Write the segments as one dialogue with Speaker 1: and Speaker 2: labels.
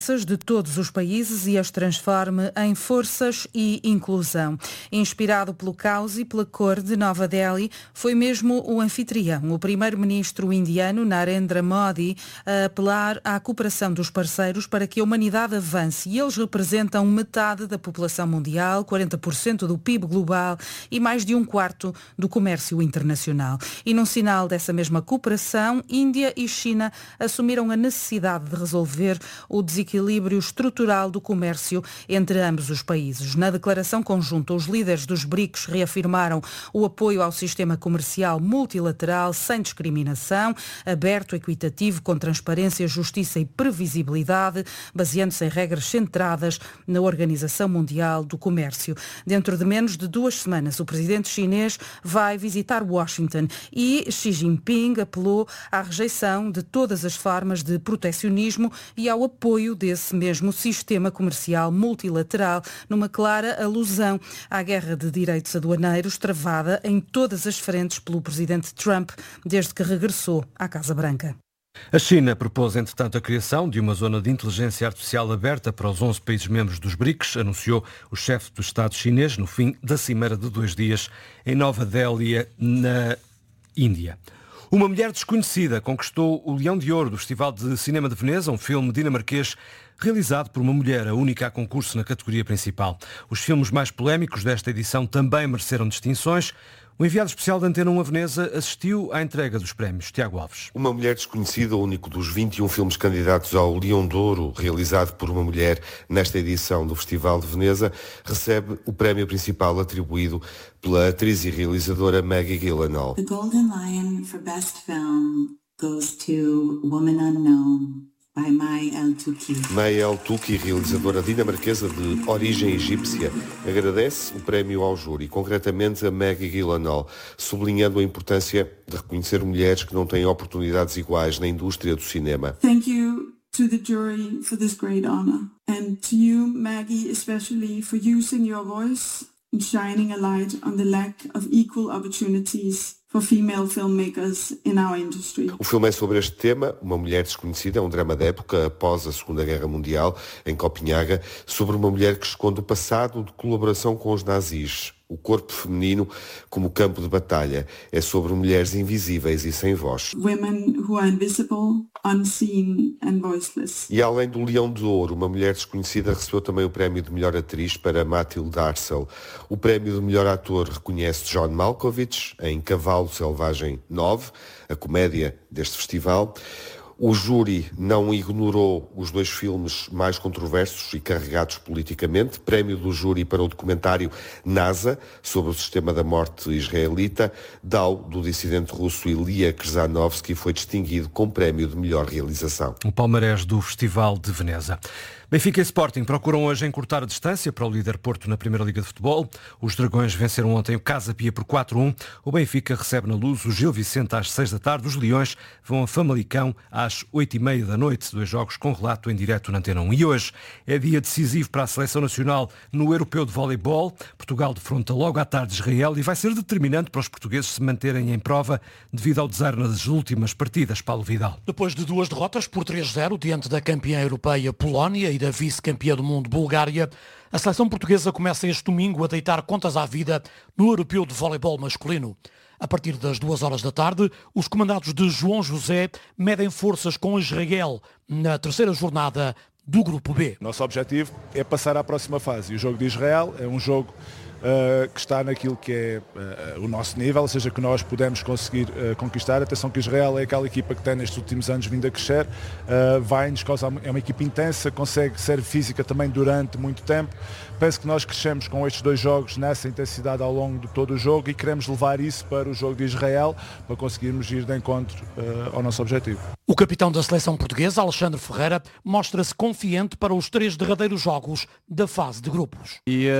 Speaker 1: de todos os países e as transforme em forças e inclusão. Inspirado pelo caos e pela cor de Nova Delhi, foi mesmo o anfitrião, o primeiro-ministro indiano Narendra Modi, a apelar à cooperação dos parceiros para que a humanidade avance. E eles representam metade da população mundial, 40% do PIB global e mais de um quarto do comércio internacional. E num sinal dessa mesma cooperação, Índia e China assumiram a necessidade de resolver o desequilíbrio estrutural do comércio entre ambos os países. Na declaração conjunta, os líderes dos BRICS reafirmaram o apoio ao sistema comercial multilateral sem discriminação, aberto, equitativo, com transparência, justiça e previsibilidade, baseando-se em regras centradas na Organização Mundial do Comércio. Dentro de menos de 2 semanas, o presidente chinês vai visitar Washington e Xi Jinping apelou à rejeição de todas as formas de protecionismo e ao apoio desse mesmo sistema comercial multilateral, numa clara alusão à guerra de direitos aduaneiros travada em todas as frentes pelo presidente Trump desde que regressou à Casa Branca.
Speaker 2: A China propôs, entretanto, a criação de uma zona de inteligência artificial aberta para os 11 países membros dos BRICS, anunciou o chefe do Estado chinês no fim da cimeira de 2 dias em Nova Delhi, na Índia. Uma mulher desconhecida conquistou o Leão de Ouro do Festival de Cinema de Veneza, um filme dinamarquês realizado por uma mulher, a única a concurso na categoria principal. Os filmes mais polémicos desta edição também mereceram distinções. O enviado especial da Antena 1 a Veneza assistiu à entrega dos prémios. Tiago Alves.
Speaker 3: Uma mulher desconhecida, o único dos 21 filmes candidatos ao Leão de Ouro, realizado por uma mulher nesta edição do Festival de Veneza, recebe o prémio principal atribuído pela atriz e realizadora Maggie Gyllenhaal.
Speaker 4: The Golden Lion for Best Film goes to Woman Unknown. By Mai El-Touki.
Speaker 3: Mai El-Touki, realizadora dinamarquesa de origem egípcia, agradece o prémio ao júri, concretamente a Maggie Gyllenhaal, sublinhando a importância de reconhecer mulheres que não têm oportunidades iguais na indústria do cinema.
Speaker 4: Thank you to the jury for this great honor, and to you, Maggie, especially for using your voice and shining a light on the lack of equal opportunities for female filmmakers in our industry.
Speaker 3: O filme é sobre este tema, Uma Mulher Desconhecida, é um drama de época após a Segunda Guerra Mundial, em Copenhaga, sobre uma mulher que esconde o passado de colaboração com os nazis. O corpo feminino como campo de batalha. É sobre mulheres invisíveis e sem voz.
Speaker 4: Women who are invisible, unseen and voiceless.
Speaker 3: E além do Leão de Ouro, Uma Mulher Desconhecida recebeu também o prémio de melhor atriz para Mathilde Arcel. O prémio de melhor ator reconhece John Malkovich em Cavalo Selvagem 9, a comédia deste festival. O júri não ignorou os 2 filmes mais controversos e carregados politicamente. Prémio do júri para o documentário NASA, sobre o sistema da morte israelita. Dao, do dissidente russo Ilya Krzanovsky, foi distinguido com prémio de melhor realização.
Speaker 2: O palmarés do Festival de Veneza. Benfica e Sporting procuram hoje encurtar a distância para o líder Porto na Primeira Liga de Futebol. Os Dragões venceram ontem o Casa Pia por 4-1. O Benfica recebe na Luz o Gil Vicente às 6 da tarde. Os Leões vão a Famalicão às 8h30 da noite. 2 jogos com relato em direto na Antena 1. E hoje é dia decisivo para a Seleção Nacional no Europeu de Voleibol. Portugal defronta logo à tarde Israel e vai ser determinante para os portugueses se manterem em prova devido ao desar nas últimas partidas. Paulo Vidal.
Speaker 5: Depois de 2 derrotas por 3-0 diante da campeã europeia Polónia e da vice-campeã do mundo Bulgária, a seleção portuguesa começa este domingo a deitar contas à vida no Europeu de Voleibol masculino. A partir das 2 horas da tarde, os comandados de João José medem forças com Israel na 3ª jornada do Grupo B.
Speaker 6: Nosso objetivo é passar à próxima fase. E o jogo de Israel é um jogo que está naquilo que é o nosso nível, ou seja, que nós podemos conseguir conquistar. Atenção que Israel é aquela equipa que tem nestes últimos anos vindo a crescer, vai-nos causar, é uma equipa intensa, consegue ser física também durante muito tempo. Penso que nós crescemos com estes 2 jogos nessa intensidade ao longo de todo o jogo e queremos levar isso para o jogo de Israel para conseguirmos ir de encontro ao nosso objetivo.
Speaker 5: O capitão da seleção portuguesa, Alexandre Ferreira, mostra-se confiante para os 3 derradeiros jogos da fase de grupos.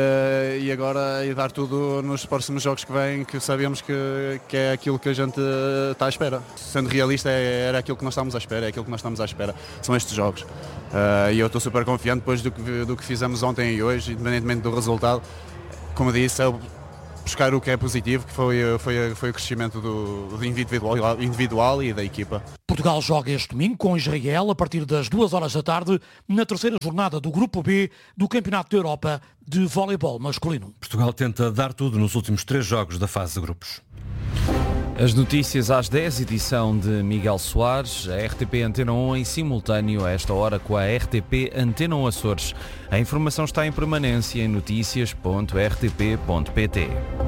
Speaker 7: E agora ir dar tudo nos próximos jogos que vêm, que sabemos que é aquilo que a gente está à espera. Sendo realista, era aquilo que nós estamos à espera, é aquilo que nós estamos à espera. São estes jogos. E eu estou super confiante depois do que fizemos ontem e hoje, independentemente do resultado. Como disse, buscar o que é positivo, que foi o crescimento do individual e da equipa.
Speaker 5: Portugal joga este domingo com Israel a partir das 2h da tarde na terceira jornada do Grupo B do Campeonato da Europa de Voleibol Masculino.
Speaker 2: Portugal tenta dar tudo nos últimos 3 jogos da fase de grupos.
Speaker 8: As notícias às 10, edição de Miguel Soares, a RTP Antena 1 em simultâneo a esta hora com a RTP Antena 1 Açores. A informação está em permanência em noticias.rtp.pt.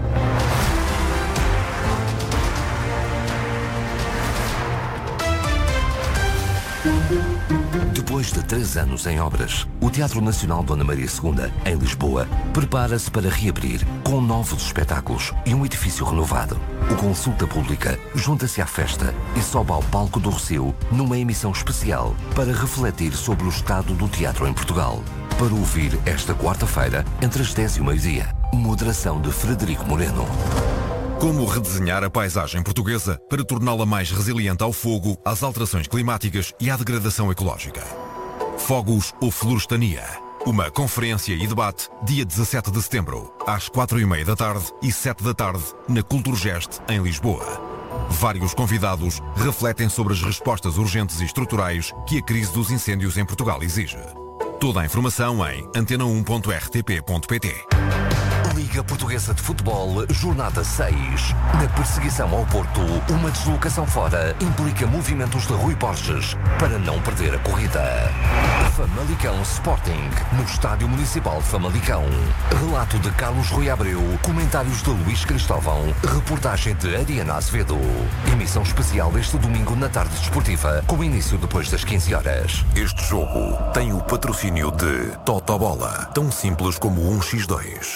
Speaker 9: Depois de 3 anos em obras, o Teatro Nacional Dona Maria II, em Lisboa, prepara-se para reabrir com novos espetáculos e um edifício renovado. O Consulta Pública junta-se à festa e sobe ao palco do Rossio numa emissão especial para refletir sobre o estado do teatro em Portugal. Para ouvir esta quarta-feira, entre as 10 e o meio-dia. Moderação de Frederico Moreno.
Speaker 10: Como redesenhar a paisagem portuguesa para torná-la mais resiliente ao fogo, às alterações climáticas e à degradação ecológica. Fogos ou Florestania. Uma conferência e debate dia 17 de setembro, às 4h30 da tarde e 7 da tarde, na Culturgest, em Lisboa. Vários convidados refletem sobre as respostas urgentes e estruturais que a crise dos incêndios em Portugal exige. Toda a informação em antena1.rtp.pt.
Speaker 9: Liga Portuguesa de Futebol, Jornada 6. Na perseguição ao Porto, uma deslocação fora implica movimentos de Rui Borges para não perder a corrida. Famalicão Sporting, no Estádio Municipal de Famalicão. Relato de Carlos Rui Abreu, comentários de Luís Cristóvão, reportagem de Ariana Azevedo. Emissão especial este domingo na tarde desportiva, com início depois das 15 horas.
Speaker 10: Este jogo tem o patrocínio de Totobola, tão simples como 1x2.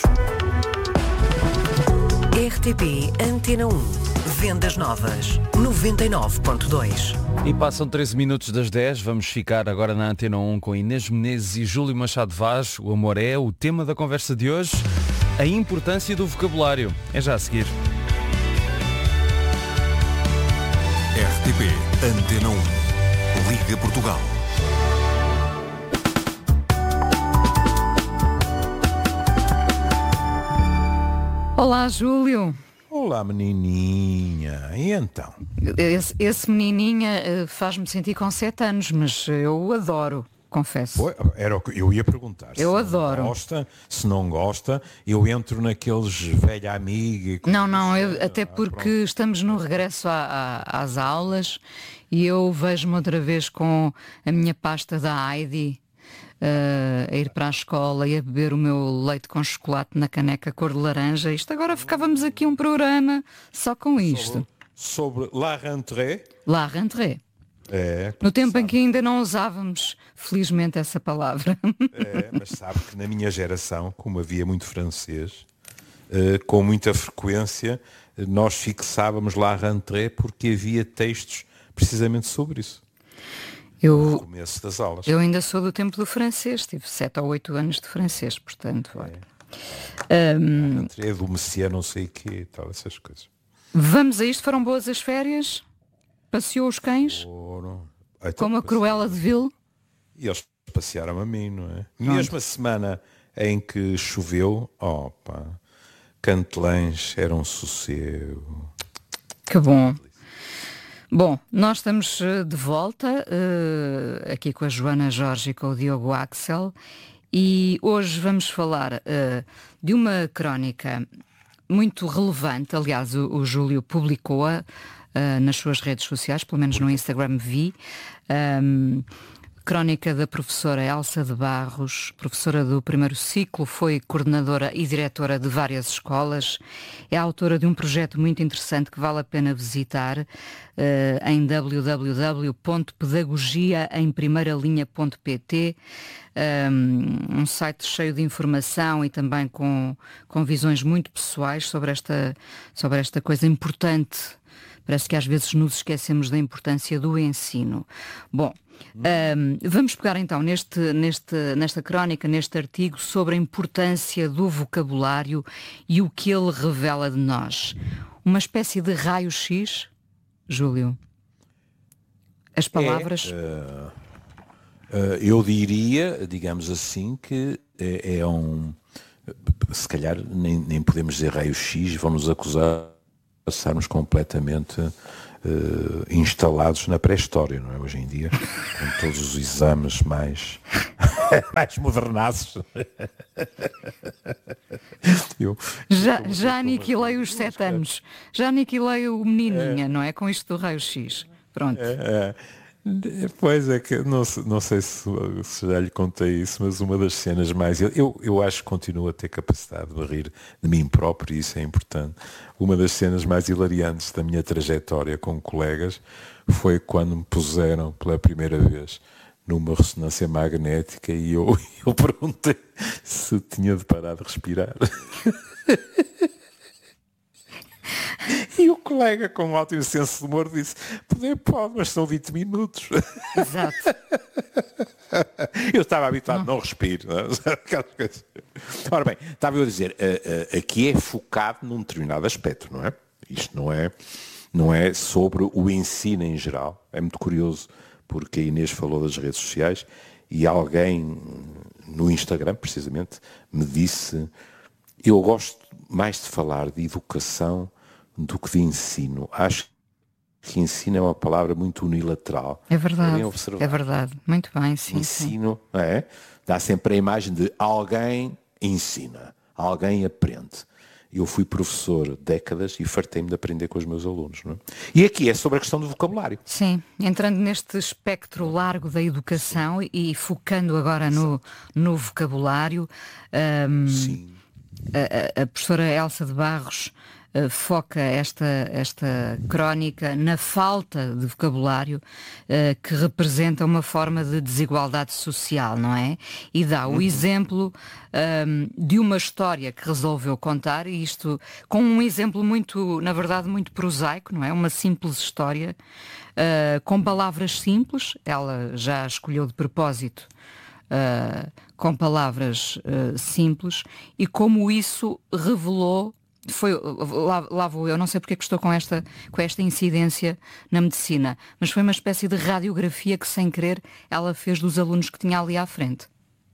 Speaker 11: RTP Antena 1. Vendas novas. 99.2.
Speaker 8: E passam 13 minutos das 10. Vamos ficar agora na Antena 1 com Inês Menezes e Júlio Machado Vaz. O amor é o tema da conversa de hoje. A importância do vocabulário. É já a seguir.
Speaker 10: RTP Antena 1. Liga Portugal.
Speaker 1: Olá, Júlio.
Speaker 12: Olá, menininha. E então?
Speaker 1: Esse menininha faz-me sentir com 7 anos, mas eu o adoro, confesso.
Speaker 12: Pô, era o que eu ia perguntar.
Speaker 1: Eu adoro.
Speaker 12: Se não gosta, eu entro naqueles velha amiga.
Speaker 1: Não, até porque estamos no regresso às aulas e eu vejo-me outra vez com a minha pasta da Heidi. A ir para a escola e a beber o meu leite com chocolate na caneca cor de laranja. Isto agora ficávamos aqui um programa só com isto.
Speaker 12: Sobre la rentrée.
Speaker 1: La rentrée.
Speaker 12: É,
Speaker 1: no tempo em que ainda não usávamos, felizmente, essa palavra.
Speaker 12: É, mas sabe que na minha geração, como havia muito francês, com muita frequência, nós fixávamos la rentrée porque havia textos precisamente sobre isso. No começo das aulas.
Speaker 1: Eu ainda sou do tempo do francês, tive 7 ou 8 anos de francês, portanto, olha.
Speaker 12: Entre do Messias, não sei o quê, tal, essas coisas.
Speaker 1: Vamos a isto, foram boas as férias? Passeou os cães? Como a Cruella de Vil?
Speaker 12: E eles passearam a mim, não é? Mesmo a semana em que choveu, Cantelães era um sossego.
Speaker 1: Que bom. Bom, nós estamos de volta aqui com a Joana Jorge e com o Diogo Axel e hoje vamos falar de uma crónica muito relevante. Aliás, o Júlio publicou-a nas suas redes sociais, pelo menos no Instagram vi. Crónica da professora Elsa de Barros, professora do primeiro ciclo, foi coordenadora e diretora de várias escolas, é autora de um projeto muito interessante que vale a pena visitar em www.pedagogiaemprimeiralinha.pt, um site cheio de informação e também com visões muito pessoais sobre esta coisa importante. Parece que às vezes nos esquecemos da importância do ensino. Bom, vamos pegar então nesta crónica, neste artigo, sobre a importância do vocabulário e o que ele revela de nós. Uma espécie de raio-x, Júlio? As palavras...
Speaker 12: eu diria, digamos assim, que é um se calhar nem podemos dizer raio-x, vão-nos acusar de estarmos completamente instalados na pré-história, não é? Hoje em dia, com todos os exames mais modernados.
Speaker 13: Já aniquilei os 7 anos. Já aniquilei o menininha, não é? Com isto do raio-x. Pronto.
Speaker 12: Pois é que não sei se já lhe contei isso, mas uma das cenas mais... Eu acho que continuo a ter capacidade de rir de mim próprio e isso é importante. Uma das cenas mais hilariantes da minha trajetória com colegas foi quando me puseram pela primeira vez numa ressonância magnética e eu perguntei se tinha de parar de respirar. E o colega, com um ótimo senso de humor, disse: pode, mas são 20 minutos.
Speaker 13: Exato.
Speaker 12: Eu estava habituado, não respiro. Ora bem, estava eu a dizer, aqui é focado num determinado aspecto, não é? Isto não é sobre o ensino em geral. É muito curioso, porque a Inês falou das redes sociais e alguém no Instagram, precisamente, me disse: eu gosto mais de falar de educação do que de ensino. Acho que ensino é uma palavra muito unilateral.
Speaker 13: É verdade. Muito bem, sim.
Speaker 12: Ensino, sim. Dá sempre a imagem de alguém ensina, alguém aprende. Eu fui professor décadas e fartei-me de aprender com os meus alunos. Não é? E aqui é sobre a questão do vocabulário.
Speaker 13: Sim, entrando neste espectro largo da educação e focando agora no vocabulário, a professora Elsa de Barros foca esta crónica na falta de vocabulário que representa uma forma de desigualdade social, não é? E dá o exemplo de uma história que resolveu contar, e isto com um exemplo muito, na verdade, muito prosaico, não é? Uma simples história, com palavras simples. Ela já escolheu de propósito com palavras simples, e como isso revelou, lá vou eu, não sei porque é que estou com esta incidência na medicina, mas foi uma espécie de radiografia que, sem querer, ela fez dos alunos que tinha ali à frente.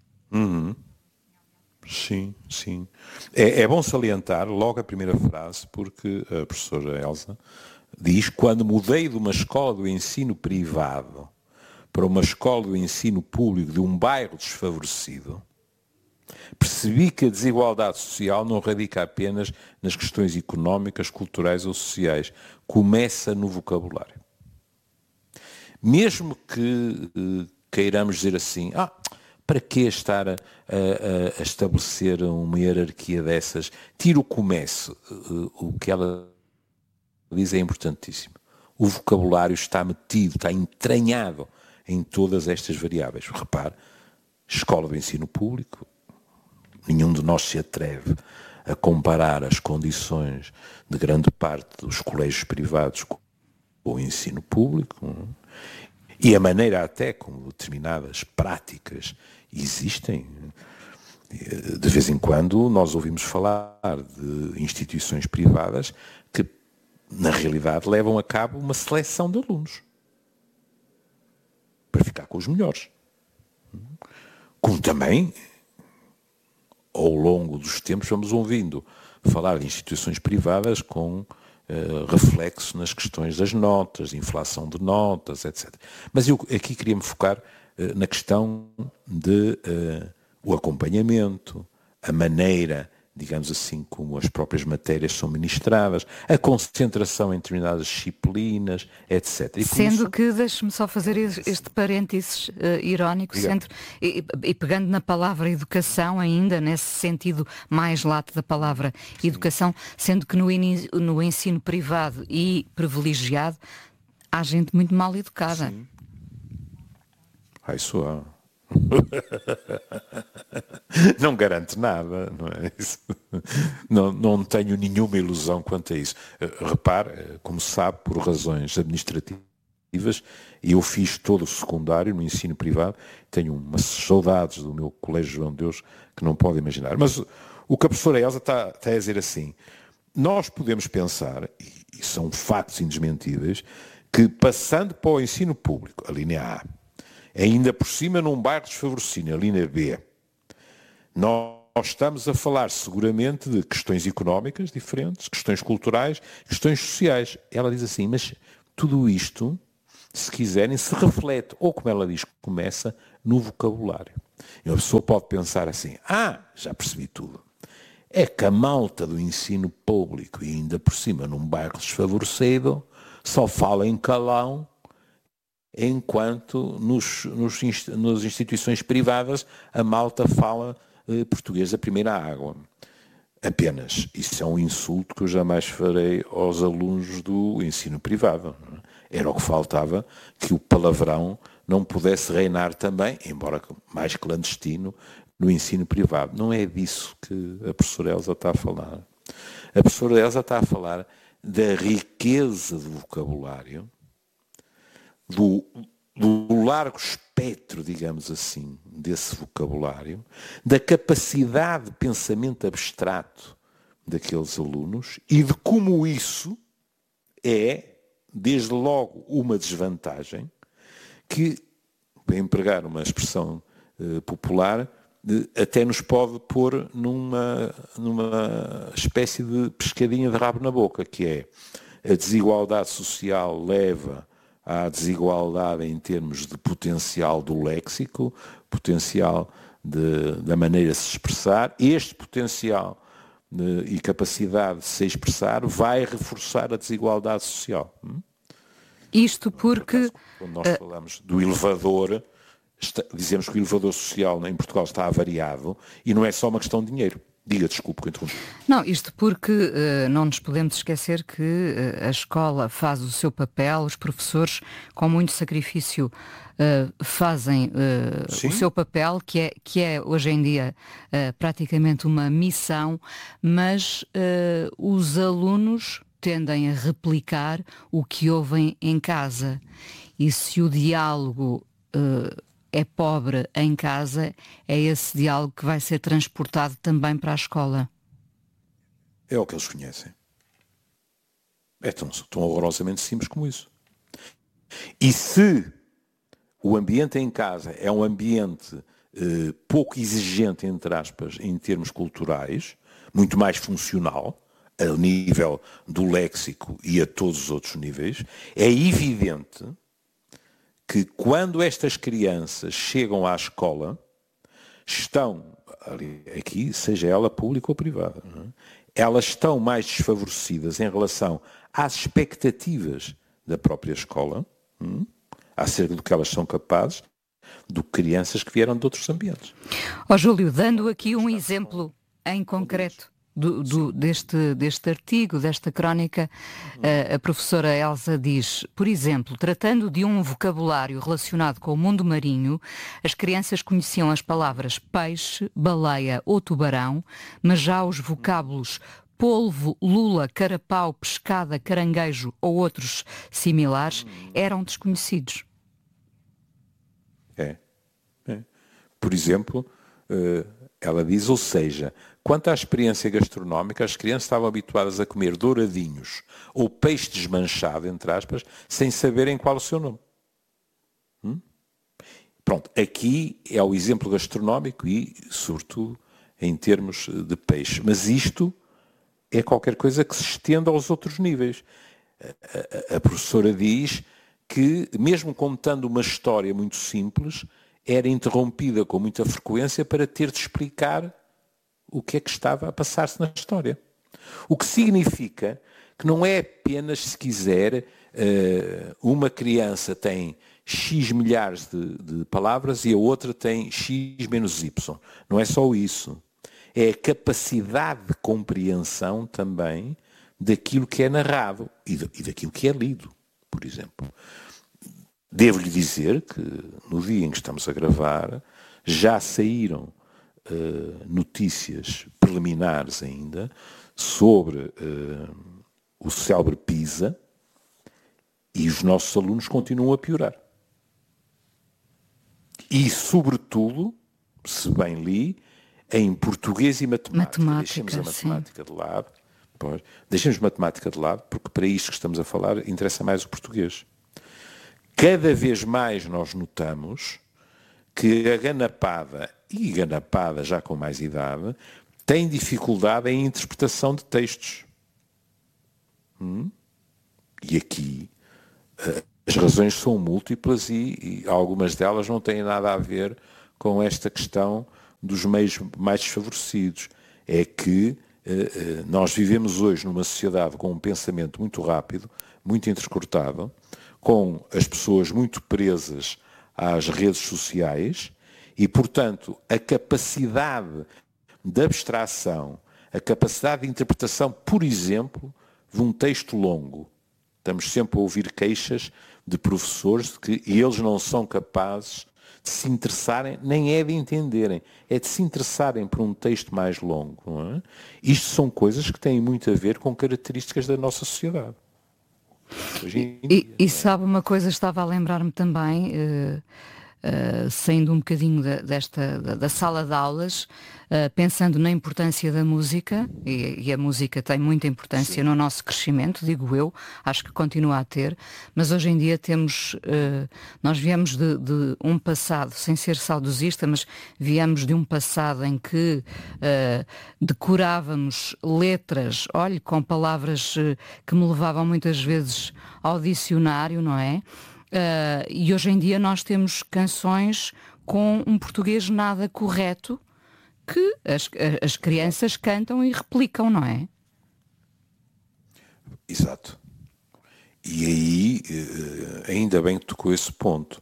Speaker 12: Sim. É bom salientar logo a primeira frase, porque a professora Elsa diz: quando mudei de uma escola do ensino privado para uma escola do ensino público de um bairro desfavorecido, percebi que a desigualdade social não radica apenas nas questões económicas, culturais ou sociais. Começa no vocabulário. Mesmo que queiramos dizer assim: para que estar a estabelecer uma hierarquia dessas? Tira o começo. O que ela diz é importantíssimo. O vocabulário está metido, está entranhado em todas estas variáveis. Repare, escola do ensino público, nenhum de nós se atreve a comparar as condições de grande parte dos colégios privados com o ensino público, e a maneira até como determinadas práticas existem. De vez em quando nós ouvimos falar de instituições privadas que, na realidade, levam a cabo uma seleção de alunos para ficar com os melhores. Como também, ao longo dos tempos, vamos ouvindo falar de instituições privadas com reflexo nas questões das notas, inflação de notas, etc. Mas eu aqui queria me focar na questão de o acompanhamento, a maneira, digamos assim, como as próprias matérias são ministradas, a concentração em determinadas disciplinas, etc.
Speaker 13: Sendo que, deixe-me só fazer este parênteses irónico, e pegando na palavra educação ainda, nesse sentido mais lato da palavra educação, sendo que no ensino privado e privilegiado há gente muito mal educada.
Speaker 12: Sim. Isso há. Não garante nada, não é isso? Não tenho nenhuma ilusão quanto a isso. Repare, como sabe, por razões administrativas, eu fiz todo o secundário no ensino privado, tenho umas saudades do meu colégio João de Deus que não pode imaginar. Mas o que a professora Elsa está a dizer assim: nós podemos pensar, e são factos indesmentíveis, que passando para o ensino público, a linha A, ainda por cima num bairro desfavorecido, a linha B, nós estamos a falar seguramente de questões económicas diferentes, questões culturais, questões sociais. Ela diz assim, mas tudo isto, se quiserem, se reflete, ou como ela diz, começa no vocabulário. E a pessoa pode pensar assim, já percebi tudo. É que a malta do ensino público, e ainda por cima num bairro desfavorecido, só fala em calão, enquanto nas instituições privadas a malta fala português da primeira água. Apenas. Isso é um insulto que eu jamais farei aos alunos do ensino privado. Era o que faltava, que o palavrão não pudesse reinar também, embora mais clandestino, no ensino privado. Não é disso que a professora Elsa está a falar. A professora Elsa está a falar da riqueza do vocabulário, do largo espectro, digamos assim, desse vocabulário, da capacidade de pensamento abstrato daqueles alunos e de como isso é, desde logo, uma desvantagem que, para empregar uma expressão popular, até nos pode pôr numa espécie de pescadinha de rabo na boca, que é a desigualdade social leva à desigualdade em termos de potencial do léxico, potencial da maneira de se expressar. Este potencial e capacidade de se expressar vai reforçar a desigualdade social.
Speaker 13: Isto porque...
Speaker 12: Quando nós falamos do elevador, dizemos que o elevador social em Portugal está avariado e não é só uma questão de dinheiro. Diga, desculpe que eu interrompi.
Speaker 13: Não, isto porque não nos podemos esquecer que a escola faz o seu papel, os professores, com muito sacrifício, fazem o seu papel, que é hoje em dia praticamente uma missão, mas os alunos tendem a replicar o que ouvem em casa. E se o diálogo é pobre em casa, é esse diálogo que vai ser transportado também para a escola.
Speaker 12: É o que eles conhecem. É tão horrorosamente simples como isso. E se o ambiente em casa é um ambiente pouco exigente, entre aspas, em termos culturais, muito mais funcional, a nível do léxico e a todos os outros níveis, é evidente que quando estas crianças chegam à escola, estão, aqui, seja ela pública ou privada, elas estão mais desfavorecidas em relação às expectativas da própria escola, acerca do que elas são capazes, do que crianças que vieram de outros ambientes.
Speaker 13: Júlio, dando aqui um exemplo em concreto deste artigo, desta crónica, a professora Elsa diz, por exemplo, tratando de um vocabulário relacionado com o mundo marinho, as crianças conheciam as palavras peixe, baleia ou tubarão, mas já os vocábulos polvo, lula, carapau, pescada, caranguejo ou outros similares eram desconhecidos.
Speaker 12: Por exemplo, ela diz, ou seja, quanto à experiência gastronómica, as crianças estavam habituadas a comer douradinhos ou peixe desmanchado, entre aspas, sem saberem qual o seu nome. Pronto, aqui é o exemplo gastronómico e, sobretudo, em termos de peixe. Mas isto é qualquer coisa que se estende aos outros níveis. A professora diz que, mesmo contando uma história muito simples, era interrompida com muita frequência para ter de explicar o que é que estava a passar-se na história. O que significa que não é apenas, se quiser, uma criança tem X milhares de palavras e a outra tem X menos Y. Não é só isso. É a capacidade de compreensão também daquilo que é narrado e daquilo que é lido, por exemplo. Devo-lhe dizer que, no dia em que estamos a gravar, já saíram notícias preliminares ainda sobre o célebre PISA e os nossos alunos continuam a piorar. E, sobretudo, se bem li, em português e matemática. Deixemos a matemática de lado. Deixemos matemática de lado, porque para isto que estamos a falar interessa mais o português. Cada vez mais nós notamos que a ganapada, e ganapada já com mais idade, tem dificuldade em interpretação de textos. E aqui as razões são múltiplas e algumas delas não têm nada a ver com esta questão dos meios mais desfavorecidos. É que nós vivemos hoje numa sociedade com um pensamento muito rápido, muito entrecortado, com as pessoas muito presas às redes sociais e, portanto, a capacidade de abstração, a capacidade de interpretação, por exemplo, de um texto longo. Estamos sempre a ouvir queixas de professores de que eles não são capazes de se interessarem, nem é de entenderem, é de se interessarem por um texto mais longo. Não é? Isto são coisas que têm muito a ver com características da nossa sociedade.
Speaker 13: E sabe uma coisa, estava a lembrar-me também, saindo um bocadinho da sala de aulas, pensando na importância da música, e a música tem muita importância no nosso crescimento, digo eu, acho que continua a ter, mas hoje em dia nós viemos de um passado, sem ser saudosista, mas viemos de um passado em que decorávamos letras, olhe, com palavras que me levavam muitas vezes ao dicionário, não é? E hoje em dia nós temos canções com um português nada correto que as crianças cantam e replicam, não é?
Speaker 12: Exato. E aí, ainda bem que tocou esse ponto.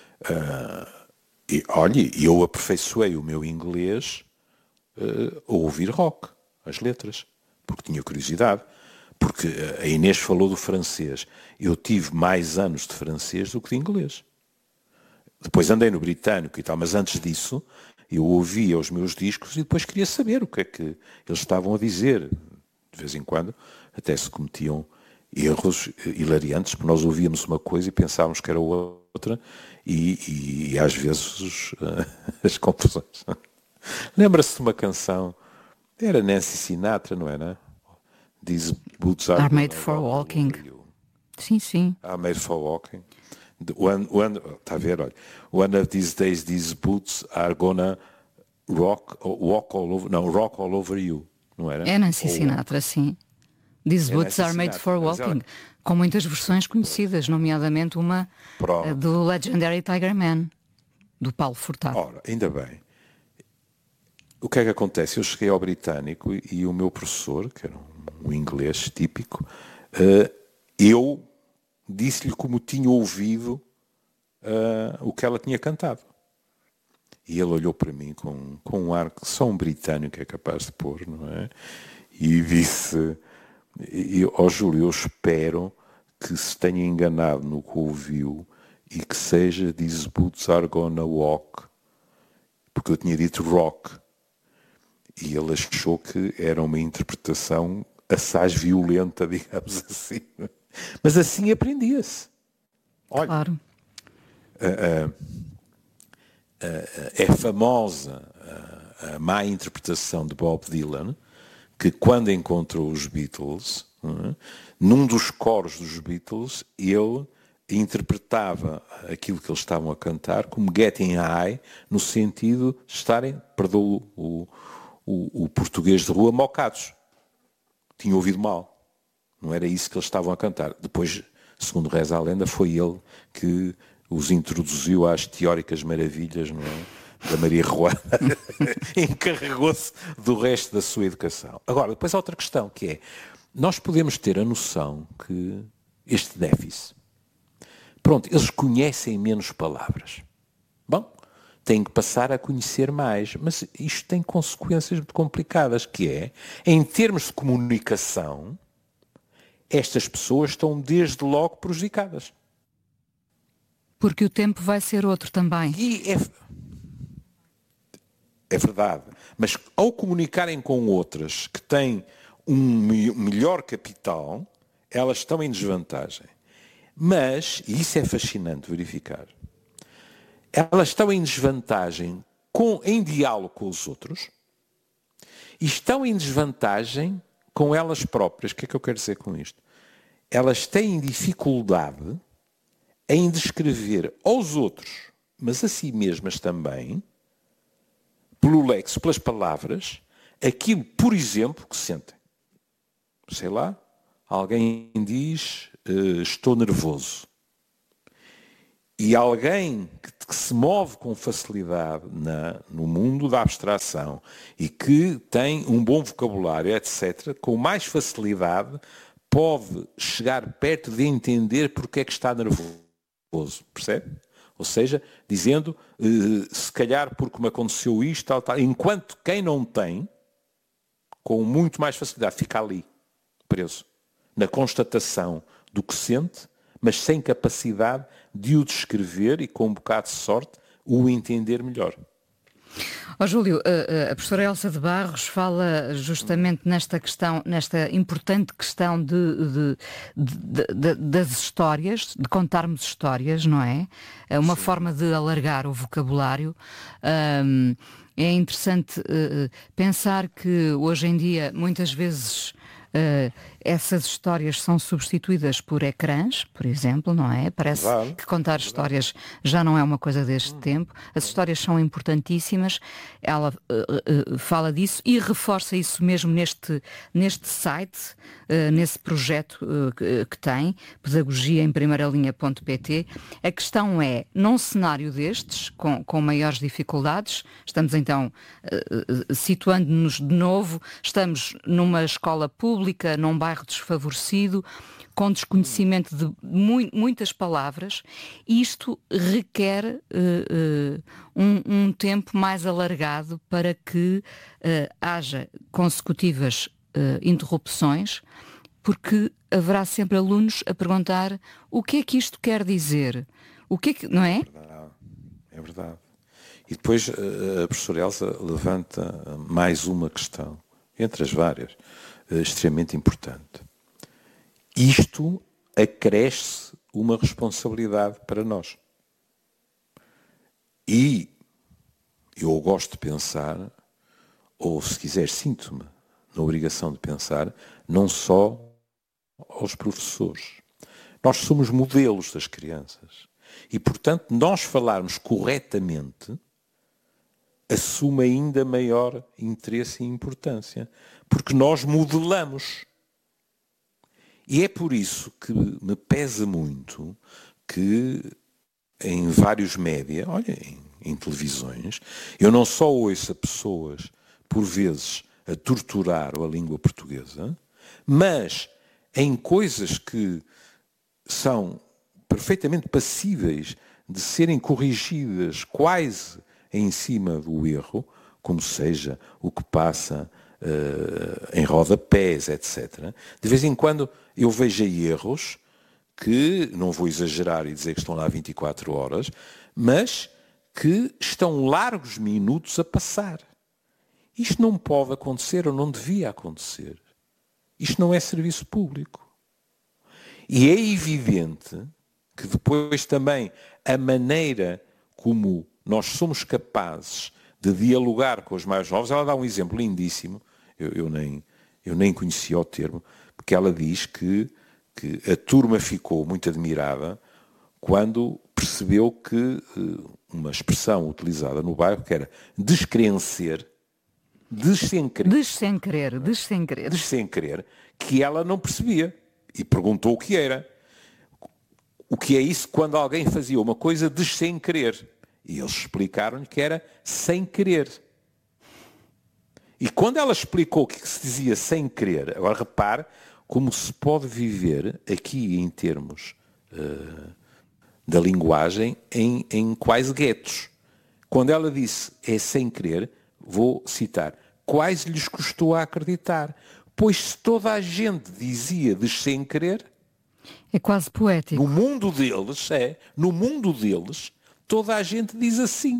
Speaker 12: Olha, eu aperfeiçoei o meu inglês a ouvir rock, as letras, porque tinha curiosidade. Porque a Inês falou do francês. Eu tive mais anos de francês do que de inglês. Depois andei no britânico e tal, mas antes disso eu ouvia os meus discos e depois queria saber o que é que eles estavam a dizer. De vez em quando até se cometiam erros hilariantes, porque nós ouvíamos uma coisa e pensávamos que era outra e às vezes as confusões. Lembra-se de uma canção, era Nancy Sinatra, não era? These boots are
Speaker 13: made for walking. Sim, sim.
Speaker 12: Are made for walking. Está a ver, olha. One of these days, these boots are gonna rock all over you. Não era?
Speaker 13: É Nancy Sinatra, sim. These boots are made for walking. Com muitas versões conhecidas, nomeadamente uma do Legendary Tiger Man, do Paulo Furtado.
Speaker 12: Ora, ainda bem. O que é que acontece? Eu cheguei ao britânico e o meu professor, que era um inglês típico, eu disse-lhe como tinha ouvido o que ela tinha cantado. E ele olhou para mim com um ar que só um britânico é capaz de pôr, não é? E disse, Júlio, eu espero que se tenha enganado no que ouviu e que seja These boots are gonna walk, porque eu tinha dito rock. E ele achou que era uma interpretação assaz violenta, digamos assim. Mas assim aprendia-se. Olha,
Speaker 13: claro.
Speaker 12: É famosa a má interpretação de Bob Dylan, que quando encontrou os Beatles, num dos coros dos Beatles, ele interpretava aquilo que eles estavam a cantar como getting high, no sentido de estarem, perdoa o português de rua, mocados. Tinha ouvido mal. Não era isso que eles estavam a cantar. Depois, segundo reza a lenda, foi ele que os introduziu às teóricas maravilhas, não é? Da Maria Ruana. Encarregou-se do resto da sua educação. Agora, depois há outra questão, que é, nós podemos ter a noção que este déficit, pronto, eles conhecem menos palavras. Bom, têm que passar a conhecer mais, mas isto tem consequências muito complicadas, que é, em termos de comunicação, estas pessoas estão desde logo prejudicadas.
Speaker 13: Porque o tempo vai ser outro também.
Speaker 12: E é verdade, mas ao comunicarem com outras que têm um melhor capital, elas estão em desvantagem. Mas, e isso é fascinante verificar, elas estão em desvantagem em diálogo com os outros e estão em desvantagem com elas próprias. O que é que eu quero dizer com isto? Elas têm dificuldade em descrever aos outros mas a si mesmas também, pelo léxico, pelas palavras, aquilo, por exemplo, que sentem. Sei lá, alguém diz, estou nervoso. E alguém que se move com facilidade no mundo da abstração e que tem um bom vocabulário, etc., com mais facilidade pode chegar perto de entender porque é que está nervoso. Percebe? Ou seja, dizendo, se calhar porque me aconteceu isto, tal, tal. Enquanto quem não tem, com muito mais facilidade, fica ali, preso, na constatação do que sente, mas sem capacidade de o descrever e, com um bocado de sorte, o entender melhor.
Speaker 13: Júlio, a professora Elsa de Barros fala justamente nesta importante questão das histórias, de contarmos histórias, não é? É uma forma de alargar o vocabulário. É interessante pensar que hoje em dia, muitas vezes, essas histórias são substituídas por ecrãs, por exemplo, não é? Parece que contar histórias já não é uma coisa deste tempo. As histórias são importantíssimas. Ela fala disso e reforça isso mesmo neste site, nesse projeto que tem, pedagogiaemprimeiralinha.pt. A questão é, num cenário destes, com maiores dificuldades, estamos então situando-nos de novo, estamos numa escola pública, num bairro desfavorecido, com desconhecimento de muitas palavras. Isto requer um tempo mais alargado para que haja consecutivas interrupções, porque haverá sempre alunos a perguntar o que é que isto quer dizer, o que é que, não é?
Speaker 12: É verdade. E depois a professora Elsa levanta mais uma questão, entre as várias, extremamente importante. Isto acresce uma responsabilidade para nós. E eu gosto de pensar, ou se quiser sinto-me na obrigação de pensar, não só aos professores. Nós somos modelos das crianças. E, portanto, nós falarmos corretamente assume ainda maior interesse e importância, porque nós modelamos. E é por isso que me pesa muito que em vários média, olha, em televisões, eu não só ouço pessoas, por vezes, a torturar a língua portuguesa, mas em coisas que são perfeitamente passíveis de serem corrigidas quase em cima do erro, como seja o que passa em rodapés, etc. De vez em quando eu vejo erros que, não vou exagerar e dizer que estão lá 24 horas, mas que estão largos minutos a passar. Isto não pode acontecer ou não devia acontecer. Isto não é serviço público. E é evidente que depois também a maneira como nós somos capazes de dialogar com os mais novos, ela dá um exemplo lindíssimo, eu nem conhecia o termo, porque ela diz que a turma ficou muito admirada quando percebeu que uma expressão utilizada no bairro, que era descrencer, que ela não percebia. E perguntou o que era. O que é isso quando alguém fazia uma coisa sem querer? E eles explicaram-lhe que era sem querer. E quando ela explicou o que se dizia sem querer, agora repare como se pode viver aqui em termos da linguagem em quase guetos. Quando ela disse é sem querer, vou citar, quase lhes custou a acreditar, pois se toda a gente dizia sem querer,
Speaker 13: é quase poético.
Speaker 12: No mundo deles, toda a gente diz assim.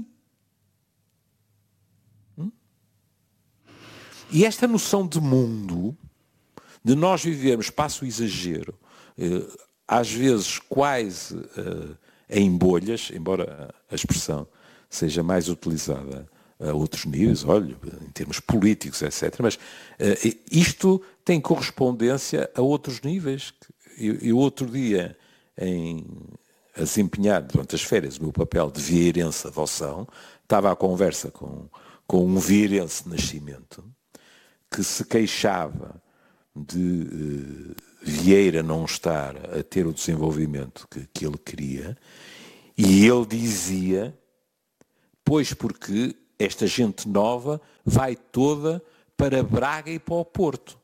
Speaker 12: E esta noção de mundo, de nós vivermos, passo o exagero, às vezes quase em bolhas, embora a expressão seja mais utilizada a outros níveis, olha, em termos políticos, etc. Mas isto tem correspondência a outros níveis. Eu outro dia, a desempenhar durante as férias o meu papel de vieirense adoção, estava à conversa com um vieirense de nascimento que se queixava de Vieira não estar a ter o desenvolvimento que ele queria, e ele dizia, pois porque esta gente nova vai toda para Braga e para o Porto.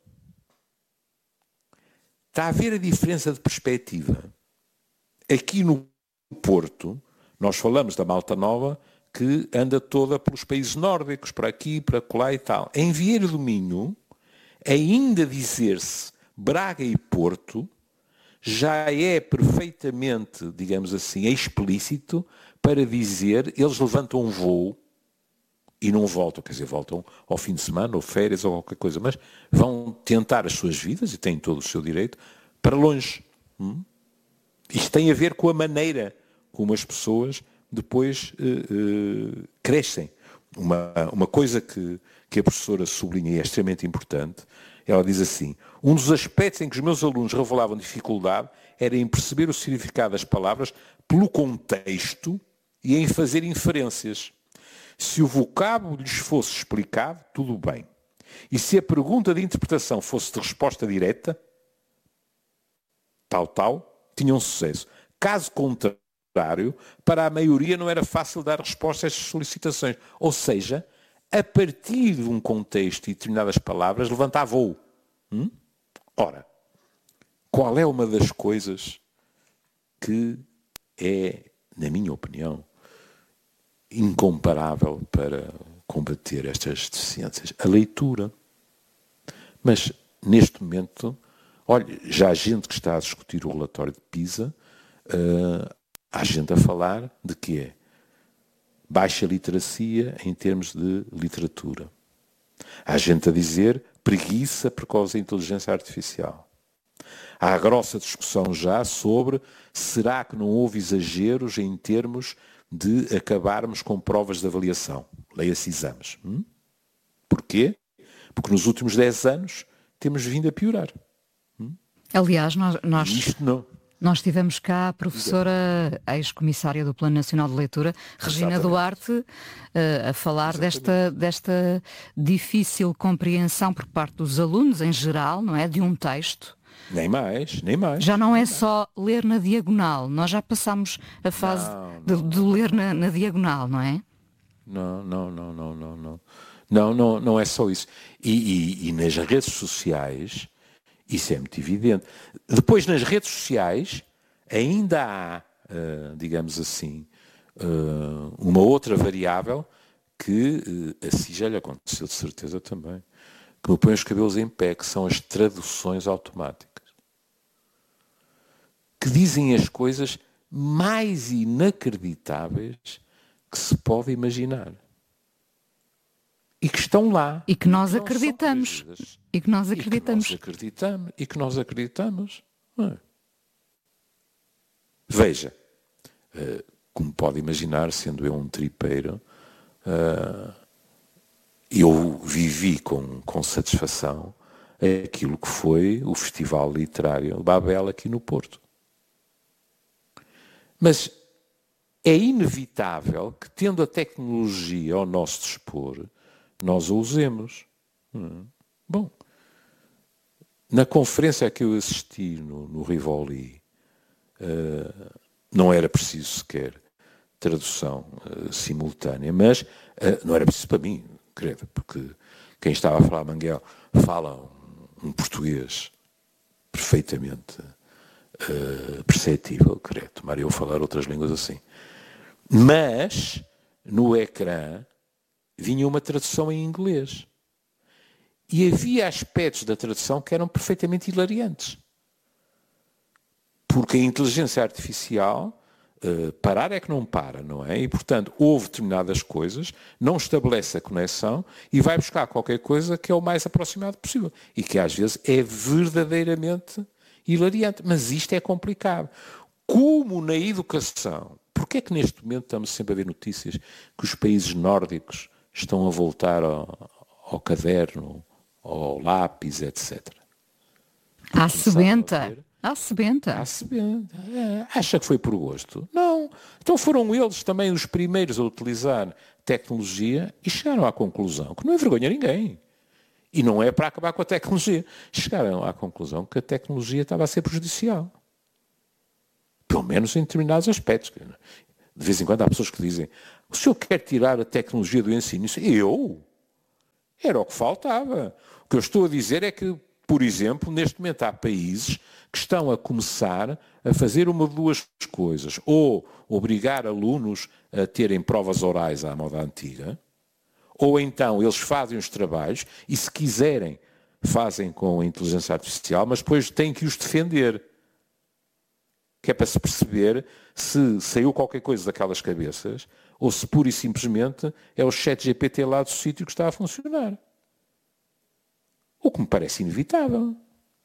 Speaker 12: Está a ver a diferença de perspectiva. Aqui no Porto, nós falamos da malta nova que anda toda pelos países nórdicos, para aqui, para colar e tal. Em Vieira do Minho, ainda dizer-se Braga e Porto já é perfeitamente, digamos assim, explícito para dizer, eles levantam um voo e não voltam, quer dizer, voltam ao fim de semana, ou férias, ou qualquer coisa, mas vão tentar as suas vidas, e têm todo o seu direito, para longe. Isto tem a ver com a maneira como as pessoas depois crescem. Uma coisa que a professora sublinha e é extremamente importante, ela diz assim, um dos aspectos em que os meus alunos revelavam dificuldade era em perceber o significado das palavras pelo contexto e em fazer inferências. Se o vocábulo lhes fosse explicado, tudo bem. E se a pergunta de interpretação fosse de resposta direta, tal, tinham sucesso. Caso contrário, para a maioria não era fácil dar resposta a estas solicitações. Ou seja, a partir de um contexto e determinadas palavras, levantar voo. Ora, qual é uma das coisas que é, na minha opinião, incomparável para combater estas deficiências? A leitura. Mas, neste momento, olha, já há gente que está a discutir o relatório de PISA, há gente a falar de que é baixa literacia em termos de literatura. Há gente a dizer preguiça por causa da inteligência artificial. Há grossa discussão já sobre será que não houve exageros em termos de acabarmos com provas de avaliação. Leia-se exames. Porquê? Porque nos últimos 10 anos temos vindo a piorar.
Speaker 13: Aliás,
Speaker 12: Isto não.
Speaker 13: Nós tivemos cá a professora ex-comissária do Plano Nacional de Leitura, Regina Duarte, a falar desta difícil compreensão por parte dos alunos em geral, não é? De um texto.
Speaker 12: Nem mais.
Speaker 13: Já não é só ler na diagonal, nós já passamos a fase de ler na diagonal, não é?
Speaker 12: Não é só isso. E nas redes sociais, isso é muito evidente. Depois, nas redes sociais, ainda há, digamos assim, uma outra variável que assim já lhe aconteceu de certeza também, que me põe os cabelos em pé, que são as traduções automáticas. Que dizem as coisas mais inacreditáveis que se pode imaginar. E que estão lá.
Speaker 13: E que nós acreditamos. E que nós
Speaker 12: acreditamos. Veja, como pode imaginar, sendo eu um tripeiro, eu vivi com satisfação aquilo que foi o Festival Literário Babel aqui no Porto. Mas é inevitável que, tendo a tecnologia ao nosso dispor, nós a usemos. Bom, na conferência a que eu assisti no Rivoli, não era preciso sequer tradução simultânea, mas não era preciso para mim, credo, porque quem estava a falar Manguel fala um português perfeitamente perceptível, credo, tomara eu falar outras línguas assim. Mas, no ecrã, vinha uma tradução em inglês. E havia aspectos da tradução que eram perfeitamente hilariantes. Porque a inteligência artificial, parar é que não para, não é? E, portanto, houve determinadas coisas, não estabelece a conexão e vai buscar qualquer coisa que é o mais aproximado possível. E que, às vezes, é verdadeiramente hilariante. Mas isto é complicado. Como na educação, porque é que neste momento estamos sempre a ver notícias que os países nórdicos estão a voltar ao caderno, ao lápis, etc.
Speaker 13: À sebenta. À sebenta.
Speaker 12: À sebenta. Acha que foi por gosto? Não. Então foram eles também os primeiros a utilizar tecnologia e chegaram à conclusão que não envergonha ninguém. E não é para acabar com a tecnologia. Chegaram à conclusão que a tecnologia estava a ser prejudicial. Pelo menos em determinados aspectos. De vez em quando há pessoas que dizem: o senhor quer tirar a tecnologia do ensino? Eu? Era o que faltava. O que eu estou a dizer é que, por exemplo, neste momento há países que estão a começar a fazer uma de duas coisas. Ou obrigar alunos a terem provas orais à moda antiga, ou então eles fazem os trabalhos e, se quiserem, fazem com a inteligência artificial, mas depois têm que os defender. Que é para se perceber se saiu qualquer coisa daquelas cabeças ou se pura e simplesmente é o ChatGPT lá do sítio que está a funcionar. O que me parece inevitável.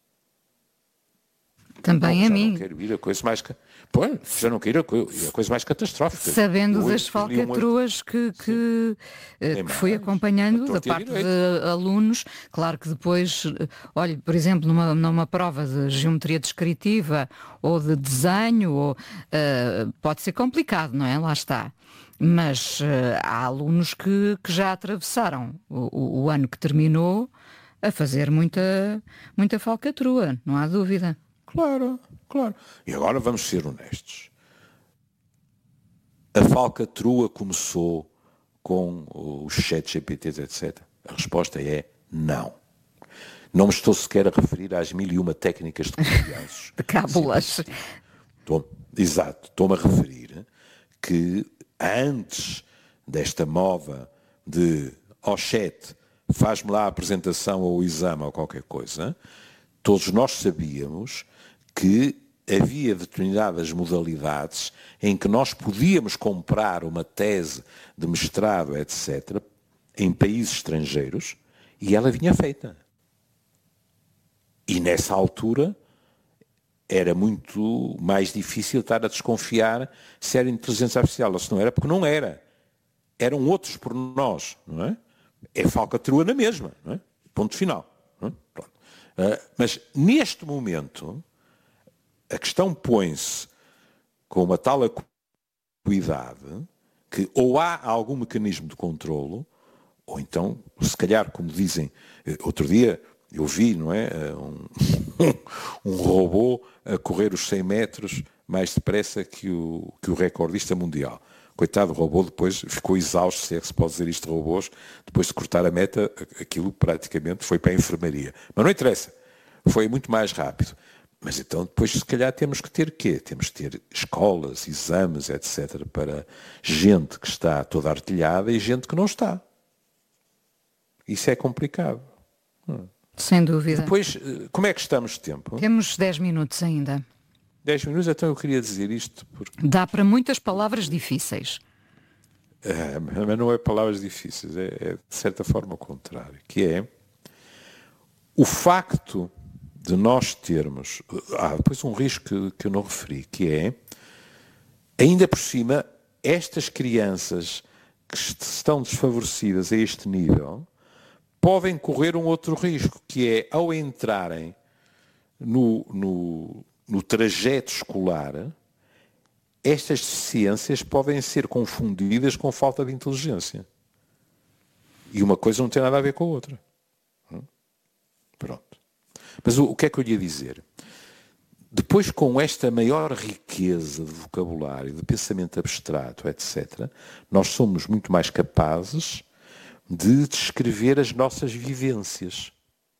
Speaker 13: Também a mim.
Speaker 12: Não quero ir a coisa mais... Pois, já não quero ir a coisa mais catastrófica.
Speaker 13: Sabendo das falcatruas que fui acompanhando da parte de alunos, claro que depois, olha, por exemplo, numa prova de geometria descritiva ou de desenho, pode ser complicado, não é? Lá está. Mas há alunos que já atravessaram o ano que terminou a fazer muita falcatrua, não há dúvida.
Speaker 12: Claro. E agora vamos ser honestos. A falcatrua começou com os ChatGPTs, etc. A resposta é não. Não me estou sequer a referir às 1001 técnicas de confianças.
Speaker 13: De cábulas.
Speaker 12: Exato. Estou-me a referir que antes desta moda de chat, faz-me lá a apresentação ou o exame ou qualquer coisa, todos nós sabíamos que havia determinadas modalidades em que nós podíamos comprar uma tese de mestrado, etc., em países estrangeiros, e ela vinha feita. E nessa altura era muito mais difícil estar a desconfiar se era inteligência artificial ou se não era, porque não era. Eram outros por nós, não é? É falcatrua na mesma, não é? Ponto final. Não é? Pronto. Mas neste momento a questão põe-se com uma tal acuidade que ou há algum mecanismo de controlo, ou então, se calhar, como dizem, outro dia eu vi, não é, um robô a correr os 100 metros mais depressa que o recordista mundial. Coitado do robô, depois ficou exausto, se é que se pode dizer isto de robôs, depois de cortar a meta, aquilo praticamente foi para a enfermaria. Mas não interessa, foi muito mais rápido. Mas então depois se calhar temos que ter quê? Temos que ter escolas, exames, etc. para gente que está toda artilhada e gente que não está. Isso é complicado.
Speaker 13: Sem dúvida.
Speaker 12: Depois, como é que estamos de tempo?
Speaker 13: Temos 10 minutos ainda.
Speaker 12: 10 minutos, então eu queria dizer isto porque...
Speaker 13: Dá para muitas palavras difíceis.
Speaker 12: Mas não é palavras difíceis, é de certa forma o contrário, que é o facto de nós termos... depois um risco que eu não referi, que é, ainda por cima, estas crianças que estão desfavorecidas a este nível podem correr um outro risco, que é, ao entrarem no trajeto escolar, estas deficiências podem ser confundidas com falta de inteligência. E uma coisa não tem nada a ver com a outra. Pronto. Mas o que é que eu lhe ia dizer? Depois, com esta maior riqueza de vocabulário, de pensamento abstrato, etc., nós somos muito mais capazes de descrever as nossas vivências.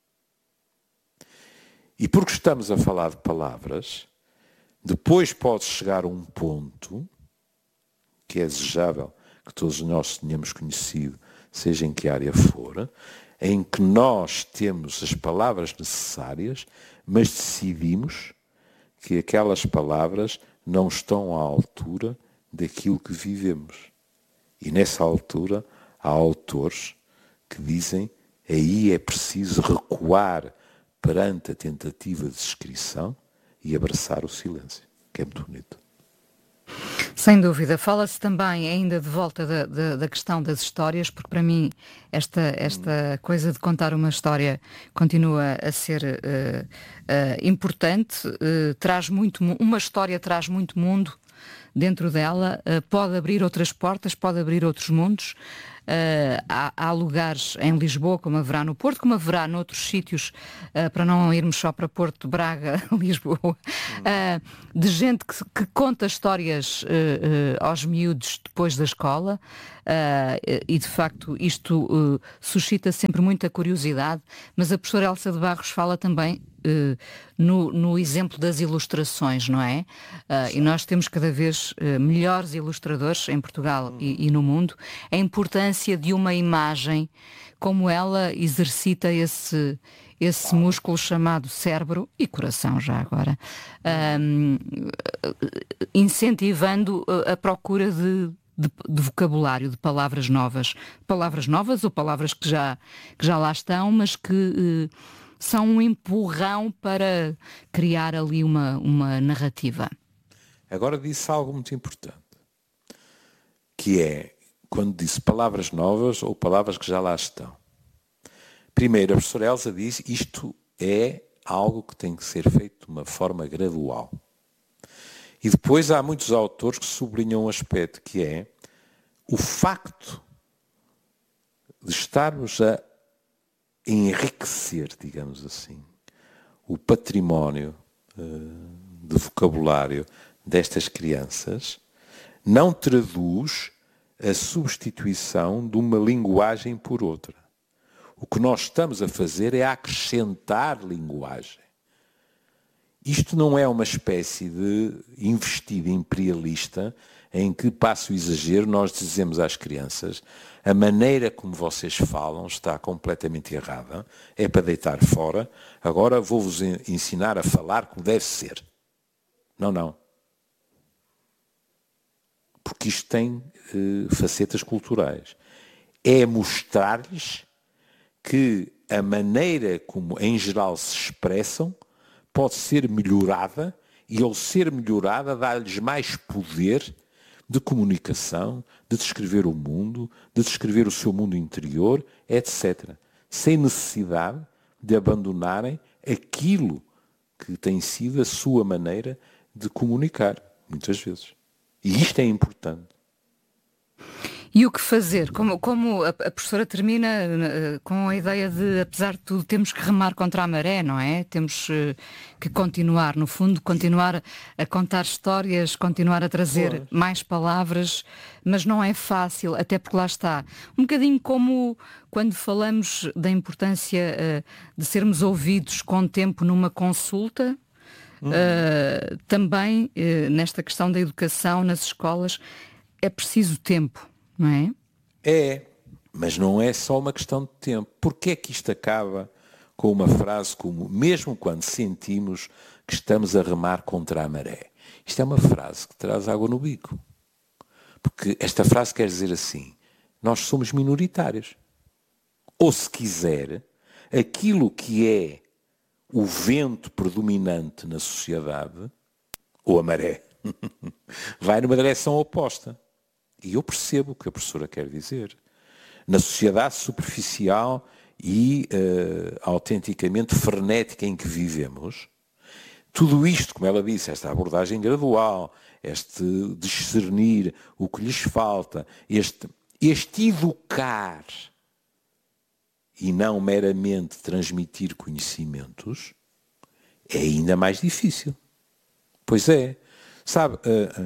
Speaker 12: E porque estamos a falar de palavras, depois pode chegar a um ponto que é desejável que todos nós tenhamos conhecido, seja em que área for, em que nós temos as palavras necessárias, mas decidimos que aquelas palavras não estão à altura daquilo que vivemos. E nessa altura há autores que dizem aí é preciso recuar perante a tentativa de descrição e abraçar o silêncio, que é muito bonito.
Speaker 13: Sem dúvida. Fala-se também ainda de volta da questão das histórias, porque para mim esta coisa de contar uma história continua a ser importante. Uma história traz muito mundo dentro dela, pode abrir outras portas, pode abrir outros mundos. Há lugares em Lisboa, como haverá no Porto, como haverá noutros sítios, para não irmos só para Porto, Braga, Lisboa, de gente que conta histórias aos miúdos depois da escola, e de facto isto suscita sempre muita curiosidade, mas a professora Elsa de Barros fala também no exemplo das ilustrações, não é? E nós temos cada vez melhores ilustradores em Portugal e no mundo. A importância de uma imagem, como ela exercita esse músculo chamado cérebro e coração já agora, incentivando a procura de vocabulário, de palavras novas ou palavras que já lá estão, mas que são um empurrão para criar ali uma narrativa.
Speaker 12: Agora disse algo muito importante, que é quando disse palavras novas ou palavras que já lá estão. Primeiro, a professora Elsa disse isto é algo que tem que ser feito de uma forma gradual. E depois há muitos autores que sublinham um aspecto que é o facto de estarmos a enriquecer, digamos assim, o património de vocabulário destas crianças não traduz a substituição de uma linguagem por outra. O que nós estamos a fazer é acrescentar linguagem. Isto não é uma espécie de investida imperialista em que, passo o exagero, nós dizemos às crianças a maneira como vocês falam está completamente errada, é para deitar fora, agora vou-vos ensinar a falar como deve ser. Não. Porque isto tem facetas culturais. É mostrar-lhes que a maneira como em geral se expressam pode ser melhorada e ao ser melhorada dá-lhes mais poder de comunicação, de descrever o mundo, de descrever o seu mundo interior, etc. Sem necessidade de abandonarem aquilo que tem sido a sua maneira de comunicar, muitas vezes. E isto é importante.
Speaker 13: E o que fazer? Como a professora termina com a ideia de, apesar de tudo, temos que remar contra a maré, não é? Temos que continuar, no fundo, continuar a contar histórias, continuar a trazer mais palavras, mas não é fácil, até porque lá está. Um bocadinho como quando falamos da importância de sermos ouvidos com tempo numa consulta, também nesta questão da educação nas escolas é preciso tempo. Não é?
Speaker 12: É, mas não é só uma questão de tempo. Porquê é que isto acaba com uma frase como mesmo quando sentimos que estamos a remar contra a maré? Isto é uma frase que traz água no bico. Porque esta frase quer dizer assim, nós somos minoritários. Ou se quiser, aquilo que é o vento predominante na sociedade, ou a maré, vai numa direção oposta. E eu percebo o que a professora quer dizer. Na sociedade superficial e autenticamente frenética em que vivemos, tudo isto, como ela disse, esta abordagem gradual, este discernir o que lhes falta, este educar e não meramente transmitir conhecimentos, é ainda mais difícil. Pois é. Sabe,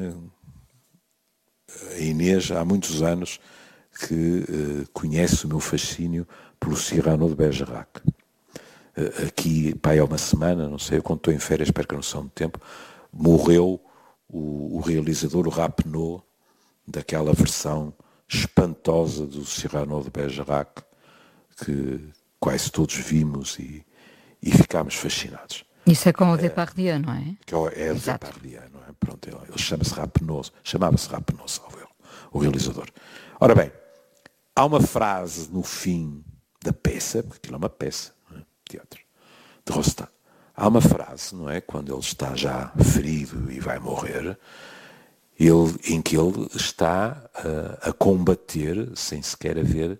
Speaker 12: a Inês há muitos anos que conhece o meu fascínio pelo Cyrano de Bergerac. Aqui, há uma semana, não sei, eu quando estou em férias, espero que não são de tempo, morreu o realizador, o Rappeneau, daquela versão espantosa do Cyrano de Bergerac, que quase todos vimos e ficámos fascinados.
Speaker 13: Isso é com o Depardieu, não é?
Speaker 12: Que é o Depardieu, não é? Pronto, ele chamava-se Rappeneau, salvo ele, o realizador. Ora bem, há uma frase no fim da peça, porque aquilo é uma peça, não é? Teatro, de Rostand. Há uma frase, não é? Quando ele está já ferido e vai morrer, em que ele está a combater sem sequer haver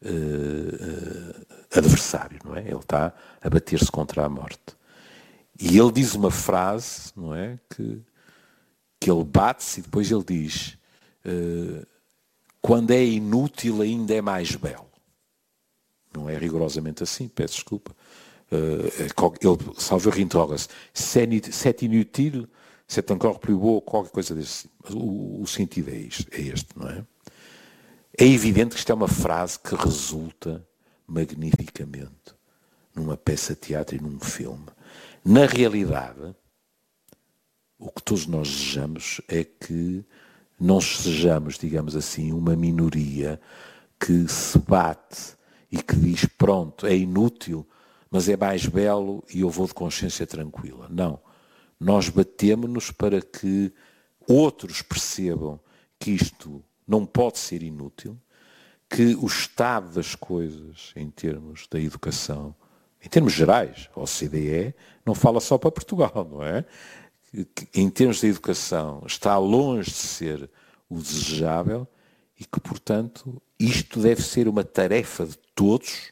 Speaker 12: adversário, não é? Ele está a bater-se contra a morte. E ele diz uma frase, não é? Que ele bate-se e depois ele diz: quando é inútil ainda é mais belo. Não é rigorosamente assim, peço desculpa. Ele, salvo interroga-se, se é inútil, c'est encore plus beau, qualquer coisa desse. O sentido é este, não é? É evidente que isto é uma frase que resulta magnificamente numa peça de teatro e num filme. Na realidade, o que todos nós desejamos é que não sejamos, digamos assim, uma minoria que se bate e que diz, pronto, é inútil, mas é mais belo e eu vou de consciência tranquila. Não. Nós batemos-nos para que outros percebam que isto não pode ser inútil, que o estado das coisas em termos da educação, em termos gerais, a OCDE não fala só para Portugal, não é? Que, em termos da educação, está longe de ser o desejável e que, portanto, isto deve ser uma tarefa de todos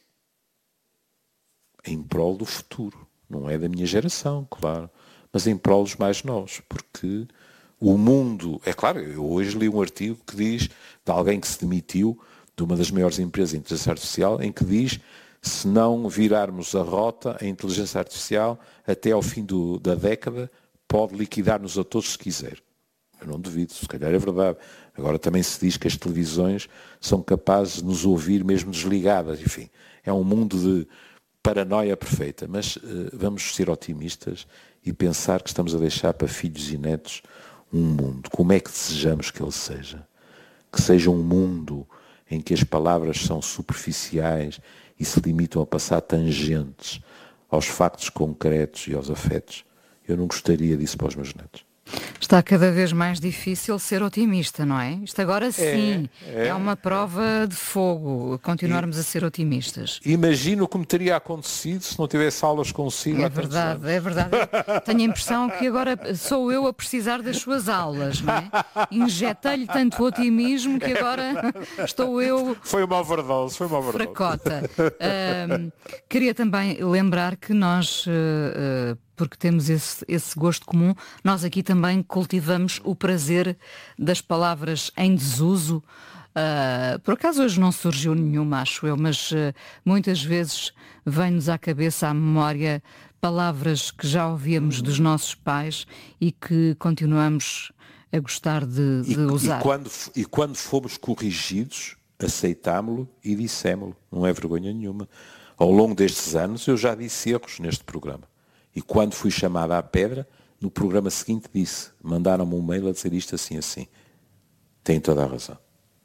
Speaker 12: em prol do futuro. Não é da minha geração, claro, mas em prol dos mais novos, porque o mundo... É claro, eu hoje li um artigo que diz de alguém que se demitiu de uma das maiores empresas de inteligência artificial, em que diz, se não virarmos a rota, a inteligência artificial, até ao fim da década, pode liquidar-nos a todos se quiser. Eu não duvido, se calhar é verdade. Agora também se diz que as televisões são capazes de nos ouvir mesmo desligadas. Enfim, é um mundo de paranoia perfeita. Mas vamos ser otimistas e pensar que estamos a deixar para filhos e netos um mundo. Como é que desejamos que ele seja? Que seja um mundo em que as palavras são superficiais e se limitam a passar tangentes aos factos concretos e aos afetos. Eu não gostaria disso para os meus netos.
Speaker 13: Está cada vez mais difícil ser otimista, não é? Isto agora sim é uma prova de fogo, continuarmos a ser otimistas.
Speaker 12: Imagino como teria acontecido se não tivesse aulas consigo.
Speaker 13: É verdade. Tenho a impressão que agora sou eu a precisar das suas aulas, não é? Injetei-lhe tanto otimismo que agora estou eu...
Speaker 12: Foi uma overdose.
Speaker 13: Fracota. Queria também lembrar que nós... porque temos esse gosto comum, nós aqui também cultivamos o prazer das palavras em desuso. Por acaso hoje não surgiu nenhuma, acho eu, mas muitas vezes vem-nos à cabeça, à memória, palavras que já ouvíamos dos nossos pais e que continuamos a gostar de usar.
Speaker 12: E quando fomos corrigidos, aceitámo-lo e dissémo-lo. Não é vergonha nenhuma. Ao longo destes anos eu já disse erros neste programa. E quando fui chamada à pedra, no programa seguinte disse, mandaram-me um mail a dizer isto assim. Tem toda a razão.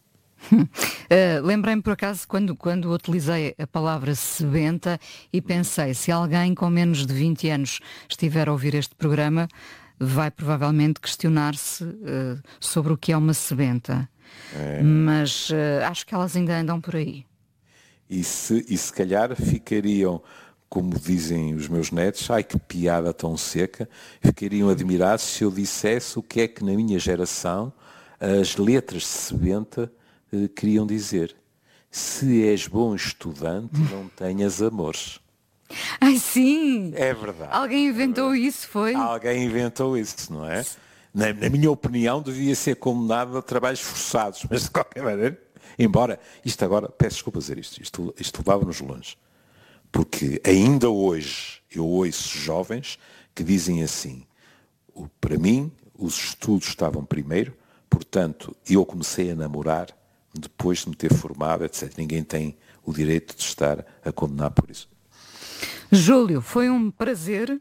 Speaker 13: Lembrei-me por acaso quando utilizei a palavra sebenta e pensei, se alguém com menos de 20 anos estiver a ouvir este programa, vai provavelmente questionar-se sobre o que é uma sebenta. Mas acho que elas ainda andam por aí.
Speaker 12: E se calhar ficariam... Como dizem os meus netos, ai que piada tão seca, ficariam admirados se eu dissesse o que é que na minha geração as letras de sebenta queriam dizer. Se és bom estudante, não tenhas amores.
Speaker 13: Ai sim!
Speaker 12: É verdade.
Speaker 13: Alguém inventou isso, foi?
Speaker 12: Alguém inventou isso, não é? Na minha opinião, devia ser condenado a trabalhos forçados, mas de qualquer maneira, embora, isto agora, peço desculpa dizer isto levava-nos longe. Porque ainda hoje eu ouço jovens que dizem assim, para mim os estudos estavam primeiro, portanto eu comecei a namorar depois de me ter formado, etc. Ninguém tem o direito de estar a condenar por isso.
Speaker 13: Júlio, foi um prazer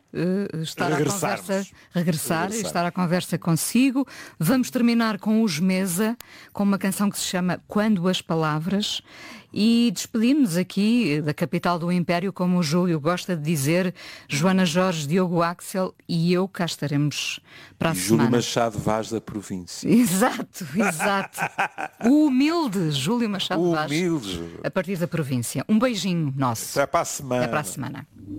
Speaker 13: estar à conversa consigo. Vamos terminar com os Mesa, com uma canção que se chama Quando as Palavras, e despedimos-nos aqui da capital do Império, como o Júlio gosta de dizer, Joana Jorge, Diogo Axel e eu cá estaremos para a semana.
Speaker 12: Júlio Machado Vaz da província.
Speaker 13: Exato. O humilde Júlio Machado Vaz. A partir da província. Um beijinho nosso.
Speaker 12: Até para a semana.
Speaker 13: Até para a semana.